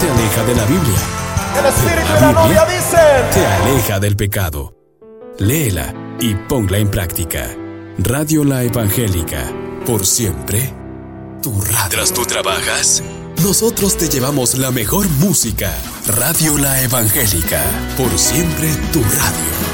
te aleja de la Biblia. El espíritu La y la Biblia novia dicen. te aleja del pecado. Léela y ponla en práctica. Radio La Evangélica, por siempre tu radio. Mientras tú trabajas, nosotros te llevamos la mejor música. Radio La Evangélica, por siempre tu radio.